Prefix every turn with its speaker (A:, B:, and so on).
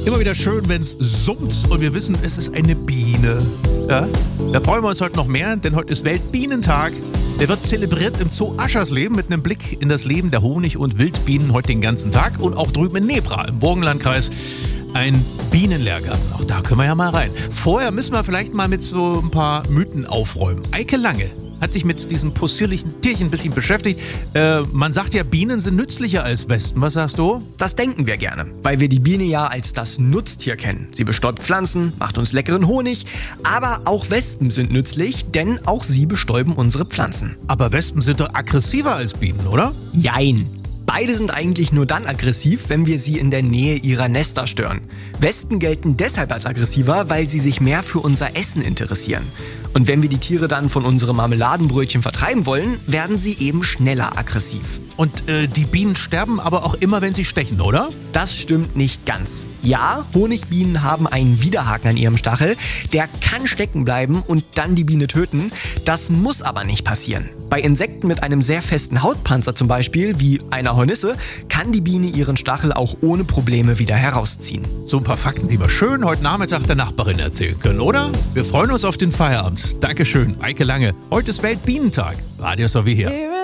A: Immer wieder schön, wenn es summt und wir wissen, es ist eine Biene. Ja? Da freuen wir uns heute noch mehr, denn heute ist Weltbienentag. Der wird zelebriert im Zoo Aschersleben mit einem Blick in das Leben der Honig- und Wildbienen heute den ganzen Tag. Und auch drüben in Nebra im Burgenlandkreis ein Bienenlehrgarten. Auch da können wir ja mal rein. Vorher müssen wir vielleicht mal mit so ein paar Mythen aufräumen. Eike Lange hat sich mit diesem possierlichen Tierchen ein bisschen beschäftigt. Man sagt ja, Bienen sind nützlicher als Wespen. Was sagst du?
B: Das denken wir gerne, weil wir die Biene ja als das Nutztier kennen. Sie bestäubt Pflanzen, macht uns leckeren Honig, aber auch Wespen sind nützlich, denn auch sie bestäuben unsere Pflanzen.
A: Aber Wespen sind doch aggressiver als Bienen, oder?
B: Jein. Beide sind eigentlich nur dann aggressiv, wenn wir sie in der Nähe ihrer Nester stören. Wespen gelten deshalb als aggressiver, weil sie sich mehr für unser Essen interessieren. Und wenn wir die Tiere dann von unserem Marmeladenbrötchen vertreiben wollen, werden sie eben schneller aggressiv.
A: Und die Bienen sterben aber auch immer, wenn sie stechen, oder?
B: Das stimmt nicht ganz. Ja, Honigbienen haben einen Widerhaken an ihrem Stachel. Der kann stecken bleiben und dann die Biene töten. Das muss aber nicht passieren. Bei Insekten mit einem sehr festen Hautpanzer zum Beispiel, wie einer Hornisse, kann die Biene ihren Stachel auch ohne Probleme wieder herausziehen.
A: So ein paar Fakten, die wir schön heute Nachmittag der Nachbarin erzählen können, oder? Wir freuen uns auf den Feierabend. Dankeschön, Eike Lange. Heute ist Weltbienentag. Radio SWR hier.